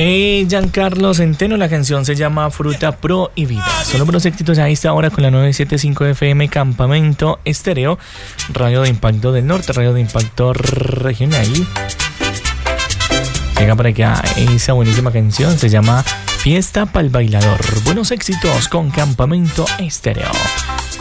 Giancarlo Centeno, la canción se llama Fruta Prohibida. Son los buenos éxitos a esta hora con la 975 FM Campamento Estéreo, Radio de Impacto del Norte, Radio de Impacto Regional. Llega para acá esa buenísima canción, se llama Fiesta Pa'l Bailador. Buenos éxitos con Campamento Estéreo.